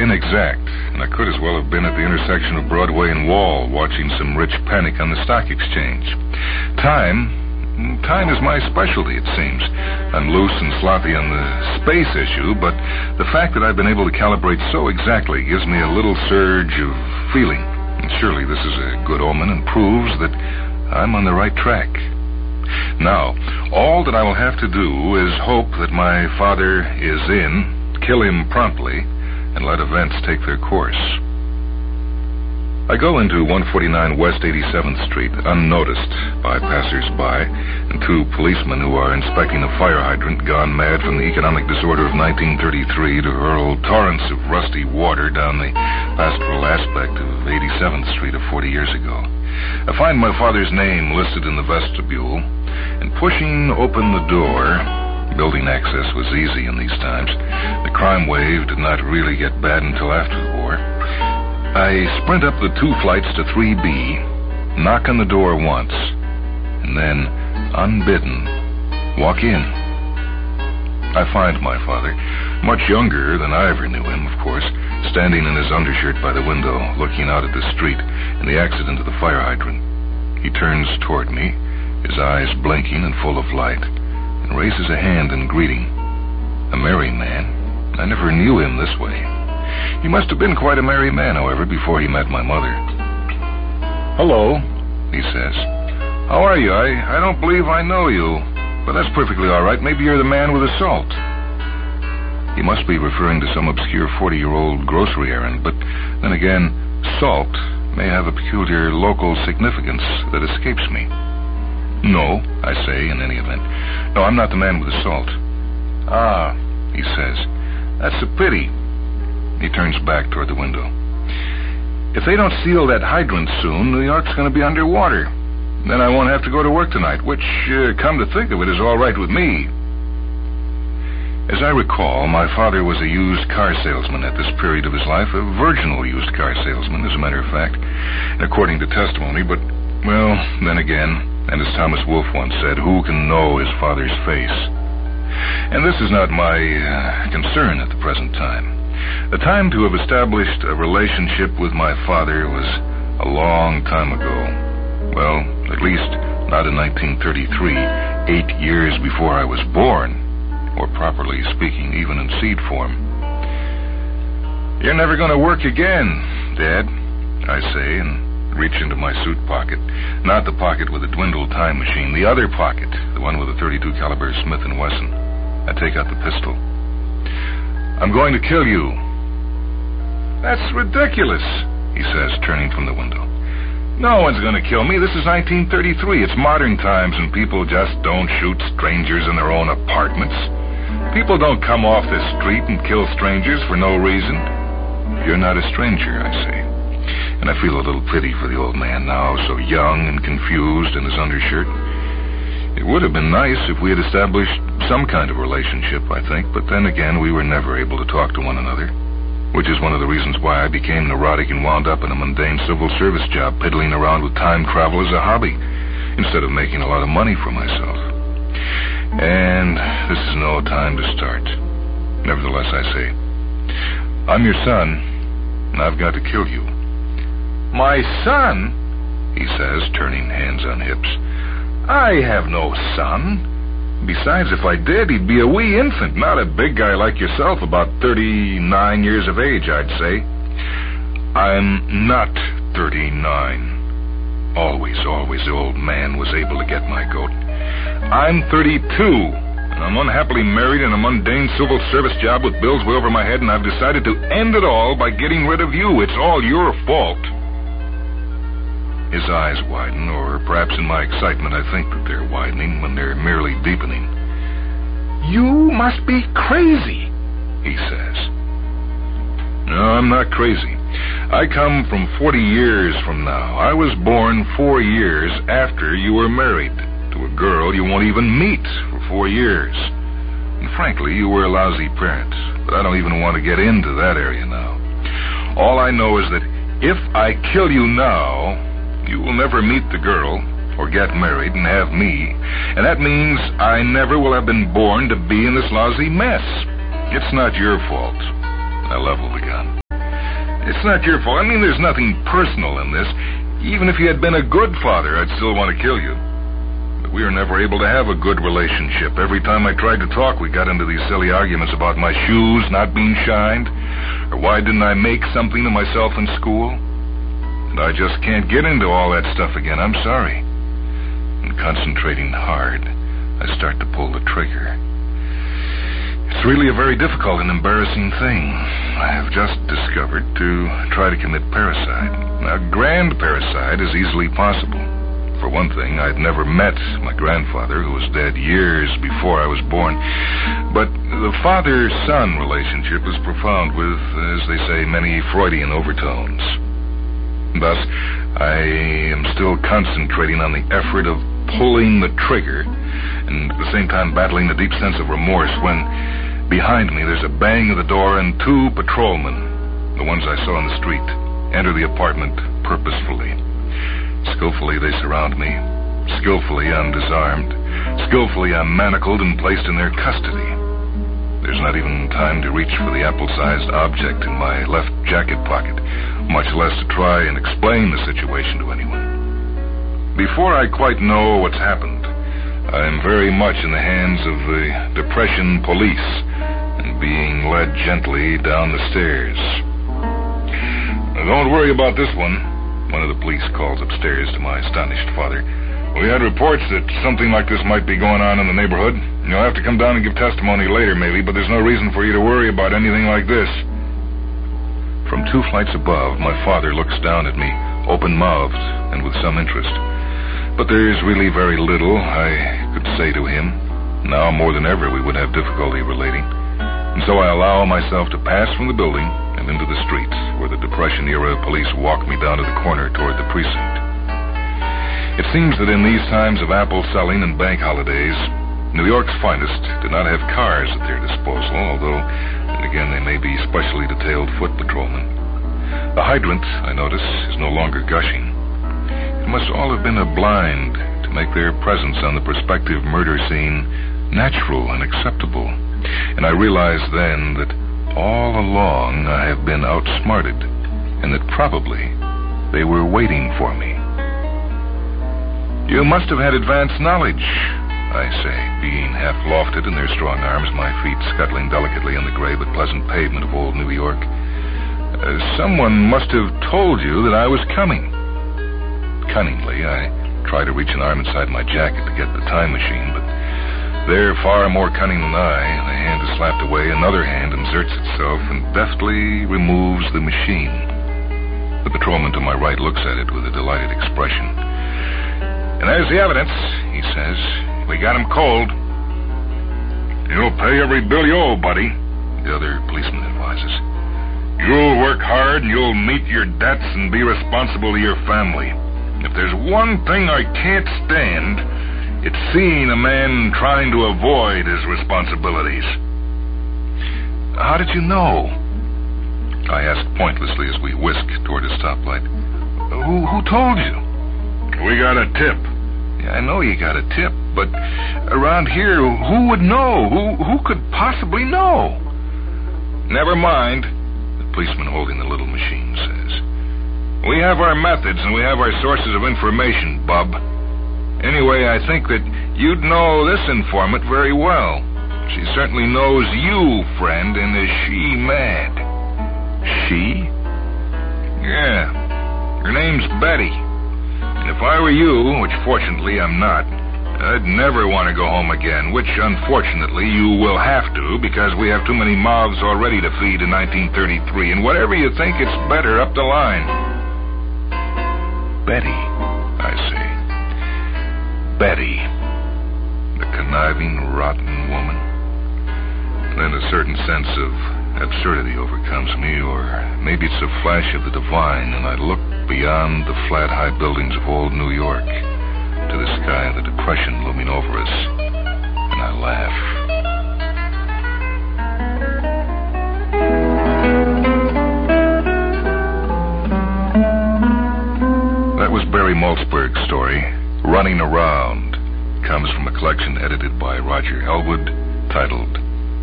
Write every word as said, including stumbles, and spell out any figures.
inexact, and I could as well have been at the intersection of Broadway and Wall watching some rich panic on the stock exchange. Time... Time is my specialty, it seems. I'm loose and sloppy on the space issue, but the fact that I've been able to calibrate so exactly gives me a little surge of feeling. And surely this is a good omen and proves that I'm on the right track. Now, all that I will have to do is hope that my father is in, kill him promptly, and let events take their course. I go into one forty-nine West eighty-seventh Street, unnoticed by passers-by, and two policemen who are inspecting a fire hydrant gone mad from the economic disorder of nineteen thirty-three to hurl torrents of rusty water down the pastoral aspect of eighty-seventh Street of forty years ago. I find my father's name listed in the vestibule, and pushing open the door... Building access was easy in these times. The crime wave did not really get bad until after the war. I sprint up the two flights to three B, knock on the door once, and then, unbidden, walk in. I find my father, much younger than I ever knew him, of course, standing in his undershirt by the window, looking out at the street and the accident of the fire hydrant. He turns toward me, his eyes blinking and full of light, and raises a hand in greeting. A merry man. I never knew him this way. He must have been quite a merry man, however, before he met my mother. "Hello," he says. "How are you? I, I don't believe I know you, but that's perfectly all right. Maybe you're the man with the salt." He must be referring to some obscure forty-year-old grocery errand, but then again, salt may have a peculiar local significance that escapes me. "No," I say, in any event. "No, I'm not the man with the salt." "Ah," he says, "that's a pity." He turns back toward the window. "If they don't seal that hydrant soon, New York's going to be underwater. Then I won't have to go to work tonight, which, uh, come to think of it, is all right with me." As I recall, my father was a used car salesman at this period of his life, a virginal used car salesman, as a matter of fact, according to testimony, but, well, then again, and as Thomas Wolfe once said, who can know his father's face? And this is not my uh, concern at the present time. The time to have established a relationship with my father was a long time ago. Well, at least not in nineteen thirty-three, eight years before I was born, or properly speaking, even in seed form. "You're never going to work again, Dad," I say, and reach into my suit pocket. Not the pocket with the dwindled time machine, the other pocket, the one with the thirty-two caliber Smith and Wesson. I take out the pistol. "I'm going to kill you." "That's ridiculous," he says, turning from the window. "No one's going to kill me. This is nineteen thirty-three. It's modern times, and people just don't shoot strangers in their own apartments. People don't come off the street and kill strangers for no reason." "You're not a stranger," I say. And I feel a little pity for the old man now, so young and confused in his undershirt. It would have been nice if we had established some kind of relationship, I think, but then again, we were never able to talk to one another, which is one of the reasons why I became neurotic and wound up in a mundane civil service job, piddling around with time travel as a hobby, instead of making a lot of money for myself. And this is no time to start. Nevertheless, I say, "I'm your son, and I've got to kill you." "My son?" he says, turning hands on hips. "I have no son. Besides, if I did, he'd be a wee infant, not a big guy like yourself, about thirty-nine years of age, I'd say." "I'm not thirty-nine. Always, always the old man was able to get my goat. I'm thirty-two, and I'm unhappily married in a mundane civil service job with bills way over my head, and I've decided to end it all by getting rid of you. It's all your fault." His eyes widen, or perhaps in my excitement I think that they're widening when they're merely deepening. "You must be crazy," he says. "No, I'm not crazy. I come from forty years from now. I was born four years after you were married to a girl you won't even meet for four years. And frankly, you were a lousy parent, but I don't even want to get into that area now. All I know is that if I kill you now, you will never meet the girl or get married and have me, and that means I never will have been born to be in this lousy mess. It's not your fault." I level the gun. It's not your fault. I mean, there's nothing personal in this. Even if you had been a good father, I'd still want to kill you. But we were never able to have a good relationship. Every time I tried to talk, we got into these silly arguments about my shoes not being shined, or why didn't I make something of myself in school. And I just can't get into all that stuff again. I'm sorry. And concentrating hard, I start to pull the trigger. It's really a very difficult and embarrassing thing. I have just discovered to try to commit parricide. Now, grand parricide is easily possible. For one thing, I'd never met my grandfather, who was dead years before I was born. But the father-son relationship is profound with, as they say, many Freudian overtones. Thus, I am still concentrating on the effort of pulling the trigger, and at the same time battling a deep sense of remorse when behind me there's a bang of the door and two patrolmen, the ones I saw in the street, enter the apartment purposefully. Skillfully they surround me. Skillfully I'm disarmed. Skillfully I'm manacled and placed in their custody. There's not even time to reach for the apple-sized object in my left jacket pocket, much less to try and explain the situation to anyone. Before I quite know what's happened, I'm very much in the hands of the Depression Police and being led gently down the stairs. Now, don't worry about this one, one of the police calls upstairs to my astonished father. We had reports that something like this might be going on in the neighborhood. You'll have to come down and give testimony later, maybe, but there's no reason for you to worry about anything like this. From two flights above, my father looks down at me, open-mouthed and with some interest. But there's really very little I could say to him. Now more than ever we would have difficulty relating. And so I allow myself to pass from the building and into the streets, where the Depression-era police walk me down to the corner toward the precinct. It seems that in these times of apple selling and bank holidays, New York's finest do not have cars at their disposal, although, then again, they may be specially detailed foot patrolmen. The hydrant, I notice, is no longer gushing. It must all have been a blind to make their presence on the prospective murder scene natural and acceptable. And I realized then that all along I have been outsmarted, and that probably they were waiting for me. You must have had advanced knowledge, I say, being half lofted in their strong arms, my feet scuttling delicately on the gray but pleasant pavement of old New York. Uh, someone must have told you that I was coming. Cunningly, I try to reach an arm inside my jacket to get the time machine, but they're far more cunning than I. The hand is slapped away, another hand inserts itself and deftly removes the machine. The patrolman to my right looks at it with a delighted expression. And there's the evidence, he says. We got him cold. You'll pay every bill you owe, buddy, the other policeman advises. You'll work hard and you'll meet your debts and be responsible to your family. If there's one thing I can't stand, it's seeing a man trying to avoid his responsibilities. How did you know? I asked pointlessly as we whisked toward a stoplight. Who, who told you? We got a tip. Yeah, I know you got a tip, but around here, who would know? Who, who could possibly know? Never mind, the policeman holding the little machine says. We have our methods and we have our sources of information, bub. Anyway, I think that you'd know this informant very well. She certainly knows you, friend, and is she mad? She? Yeah. Her name's Betty. And if I were you, which fortunately I'm not, I'd never want to go home again, which unfortunately you will have to, because we have too many mouths already to feed in nineteen thirty-three, and whatever you think, it's better up the line. Betty, I say. Betty. The conniving, rotten woman. And then a certain sense of absurdity overcomes me, or maybe it's a flash of the divine, and I look beyond the flat, high buildings of old New York to the sky and the Depression looming over us, and I laugh. That was Barry Maltzberg's story, Running Around. It comes from a collection edited by Roger Elwood, titled